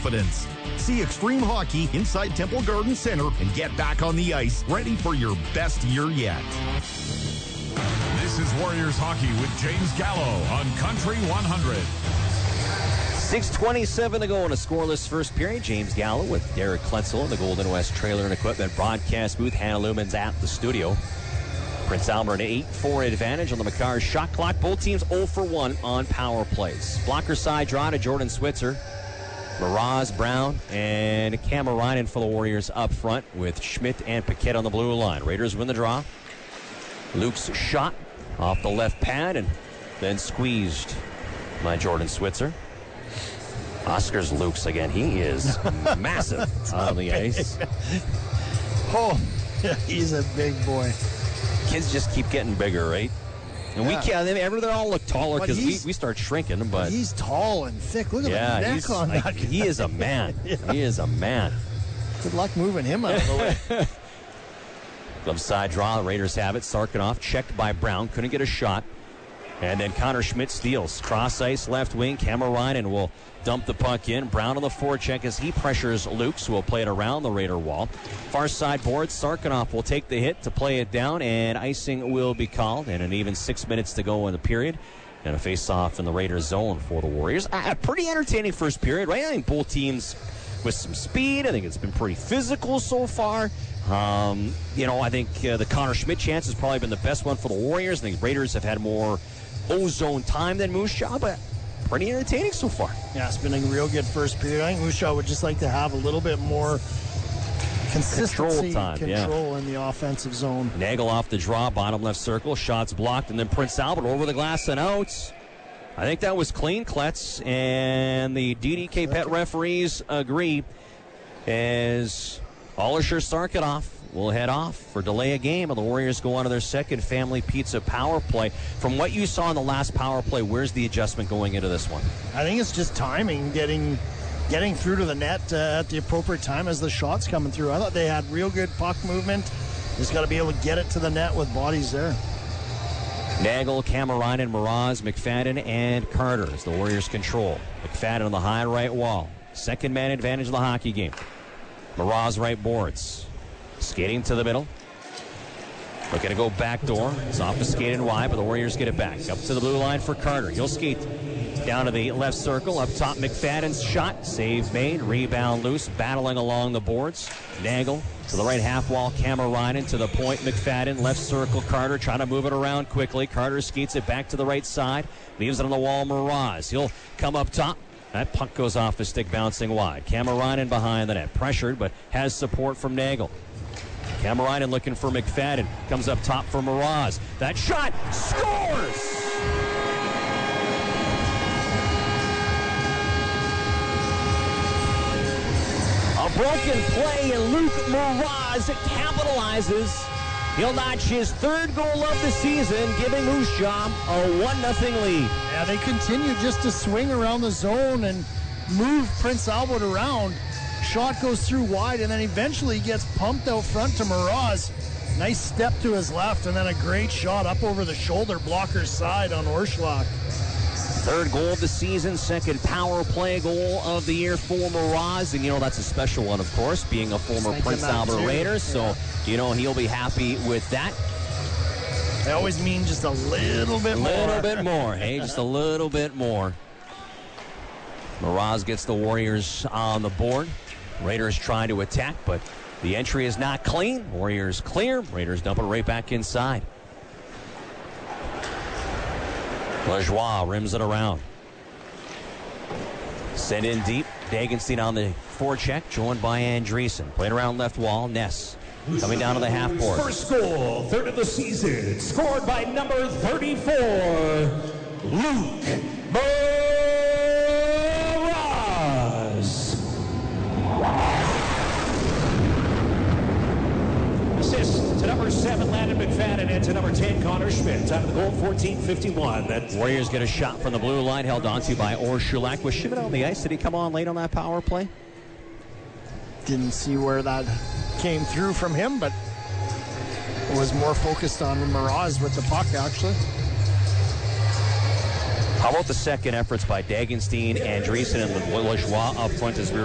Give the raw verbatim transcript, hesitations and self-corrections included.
confidence. See Extreme Hockey inside Temple Garden Center and get back on the ice, ready for your best year yet. This is Warriors Hockey with James Gallo on Country one hundred. six twenty-seven to go in a scoreless first period. James Gallo with Derek Kletzel in the Golden West Trailer and Equipment broadcast booth. Hannah Lumens at the studio. Prince Albert an eight four advantage on the McCarr shot clock. Both teams oh for one on power plays. Blocker side draw to Jordan Switzer. Mraz, Brown, and Kamarainen for the Warriors up front with Schmidt and Paquette on the blue line. Raiders win the draw. Luke's shot off the left pad and then squeezed by Jordan Switzer. Oscar's Luke's again. He is massive on the ice. Oh, he's a big boy. Kids just keep getting bigger, right? And yeah. we can't, they, they all look taller because we, we start shrinking. But he's tall and thick. Look at yeah, the neck on like, that. He is a man. yeah. He is a man. Good luck moving him out of the way. Left side draw. The Raiders have it. Sarkanoff checked by Brown. Couldn't get a shot. And then Connor Schmidt steals. Cross ice, left wing. Kamarainen will dump the puck in. Brown on the forecheck as he pressures Lukes, who will play it around the Raider wall. Far side board. Sarkanoff will take the hit to play it down, and icing will be called. And an even six minutes to go in the period. And a face-off in the Raiders zone for the Warriors. A pretty entertaining first period, right? I think both teams with some speed. I think it's been pretty physical so far. Um, you know, I think uh, the Connor Schmidt chance has probably been the best one for the Warriors. I think Raiders have had more O-zone time than Moose Jaw, but pretty entertaining so far. Yeah, it's been a real good first period. I think Moose Jaw would just like to have a little bit more consistency, control time, control yeah. in the offensive zone. Nagel off the draw, bottom left circle, shots blocked, and then Prince Albert over the glass and out. I think that was clean, Kletz, and the D D K Pet referees agree as Alisher Sarkanoff will head off for delay of game, and the Warriors go on to their second family pizza power play. From what you saw in the last power play, where's the adjustment going into this one? I think it's just timing, getting getting through to the net uh, at the appropriate time as the shots coming through. I thought they had real good puck movement. Just got to be able to get it to the net with bodies there. Nagel, Kamarainen, Mraz, McFadden, and Carter as the Warriors control. McFadden on the high right wall. Second man advantage of the hockey game. Mraz right boards. Skating to the middle. Looking to go back door. It's off the skate and wide, but the Warriors get it back. Up to the blue line for Carter. He'll skate down to the left circle. Up top, McFadden's shot. Save made. Rebound loose. Battling along the boards. Nagel to the right half wall. Kamarainen to the point. McFadden. Left circle. Carter trying to move it around quickly. Carter skates it back to the right side. Leaves it on the wall. Mraz. He'll come up top. That puck goes off the stick, bouncing wide. Kamarainen behind the net. Pressured, but has support from Nagel. Kamarainen looking for McFadden. Comes up top for Mraz. That shot scores! A broken play, and Luke Mraz capitalizes. He'll notch his third goal of the season, giving Moose Jaw a one nothing lead. Yeah, they continue just to swing around the zone and move Prince Albert around. Shot goes through wide, and then eventually gets pumped out front to Mraz. Nice step to his left, and then a great shot up over the shoulder blocker's side on Orschlach. Third goal of the season, second power play goal of the year for Mraz. And, you know, that's a special one, of course, being a former Prince Albert Raider. So, yeah. you know, he'll be happy with that. They always mean just a little bit more. A little bit more, hey, just a little bit more. Mraz gets the Warriors on the board. Raiders trying to attack, but the entry is not clean. Warriors clear. Raiders dump it right back inside. Lajoie rims it around. Sent in deep. Dagenstein on the forecheck, joined by Andreessen. Played around left wall. Ness coming down to the half board. First goal, third of the season, scored by number thirty-four, Luke Mraz. Assist to number seven, Landon McFadden, and to number ten, Connor Schmidt. Time of the goal, fourteen fifty-one. That's Warriors get a shot from the blue line, held onto by Orschlach. Was Schmidt on the ice? Did he come on late on that power play? Didn't see where that came through from him, but it was more focused on Mraz with the puck, actually. How about the second efforts by Dagenstein, Andreessen, and Lajoie up front as we